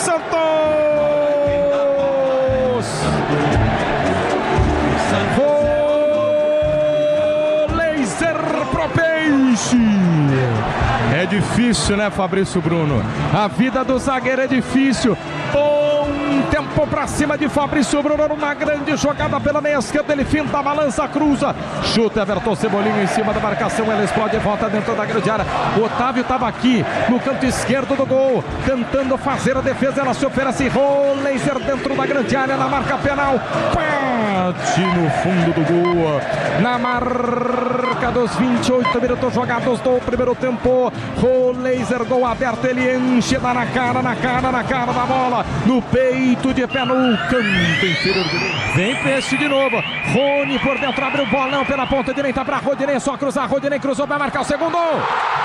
Santos! Laser pro Peixe! É difícil, né, Fabrício Bruno? A vida do zagueiro é difícil. Bom tempo pra cima de Fabrício Bruno, numa grande jogada pela meia esquerda, ele finta, balança, cruza, chuta, Everton Cebolinha em cima da marcação, ela explode e volta dentro da grande área. O Otávio estava aqui no canto esquerdo do gol, tentando fazer a defesa, ela se oferece, Laser dentro da grande área, na marca penal, bate no fundo do gol, na marca dos 28 minutos jogados do primeiro tempo. Laser, gol aberto, ele enche na cara da bola, no peito, de pé no canto inferior direito. Vem Peixe de novo, Rony por dentro, abre o bolão pela ponta direita para Rodinei, só cruzar, Rodinei cruzou, vai marcar o segundo.